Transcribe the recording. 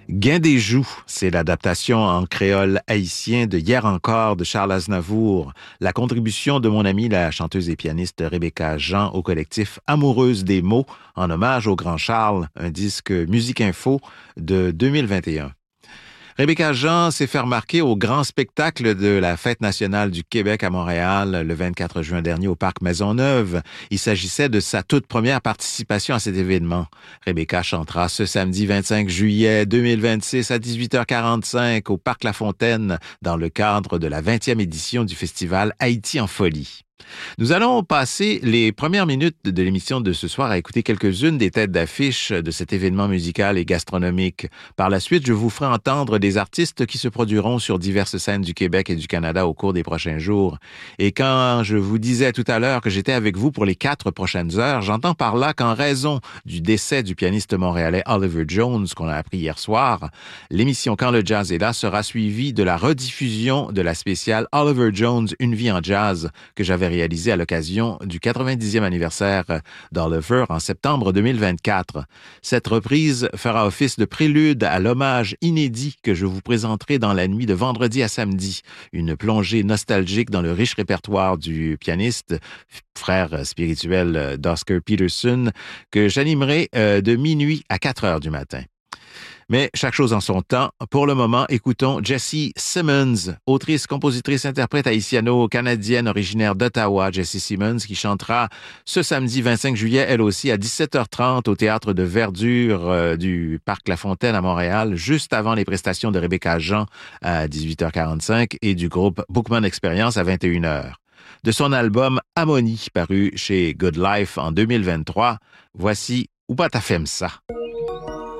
Gain des joues, c'est l'adaptation en créole haïtien de Hier encore de Charles Aznavour. La contribution de mon amie, la chanteuse et pianiste Rebecca Jean au collectif Amoureuse des mots, en hommage au grand Charles, un disque Musique Info de 2021. Rebecca Jean s'est fait remarquer au grand spectacle de la Fête nationale du Québec à Montréal le 24 juin dernier au Parc Maisonneuve. Il s'agissait de sa toute première participation à cet événement. Rebecca chantera ce samedi 25 juillet 2026 à 18h45 au Parc La Fontaine dans le cadre de la 20e édition du festival Haïti en folie. Nous allons passer les premières minutes de l'émission de ce soir à écouter quelques-unes des têtes d'affiche de cet événement musical et gastronomique. Par la suite, je vous ferai entendre des artistes qui se produiront sur diverses scènes du Québec et du Canada au cours des prochains jours. Et quand je vous disais tout à l'heure que j'étais avec vous pour les 4 prochaines heures, j'entends par là qu'en raison du décès du pianiste montréalais Oliver Jones, qu'on a appris hier soir, l'émission Quand le jazz est là sera suivie de la rediffusion de la spéciale Oliver Jones, Une vie en jazz, que j'avais réalisé à l'occasion du 90e anniversaire d'Oliver en septembre 2024. Cette reprise fera office de prélude à l'hommage inédit que je vous présenterai dans la nuit de vendredi à samedi. Une plongée nostalgique dans le riche répertoire du pianiste, frère spirituel d'Oscar Peterson, que j'animerai de minuit à 4 heures du matin. Mais chaque chose en son temps. Pour le moment, écoutons Jessie Simmons, autrice, compositrice, interprète haïtiano-canadienne originaire d'Ottawa. Jessie Simmons qui chantera ce samedi 25 juillet, elle aussi, à 17h30 au Théâtre de Verdure du Parc La Fontaine à Montréal, juste avant les prestations de Rebecca Jean à 18h45 et du groupe Bookman Experience à 21h. De son album Harmonie, paru chez Good Life en 2023, voici Ou pas ta femme ça.